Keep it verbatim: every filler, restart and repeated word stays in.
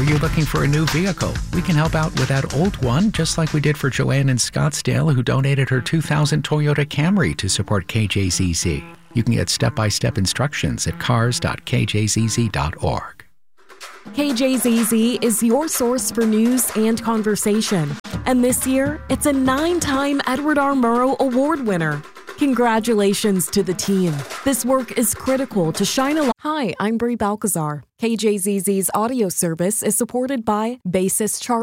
you're looking for a new vehicle, we can help out with that old one, just like we did for Joanne in Scottsdale, who donated her two thousand Toyota Camry to support K J Z Z. You can get step-by-step instructions at cars dot k j z z dot org. K J Z Z is your source for news and conversation. And this year, it's a nine-time Edward R. Murrow Award winner. Congratulations to the team. This work is critical to shine a light. Hi, I'm Brie Balcazar. K J Z Z's audio service is supported by Basis Chart.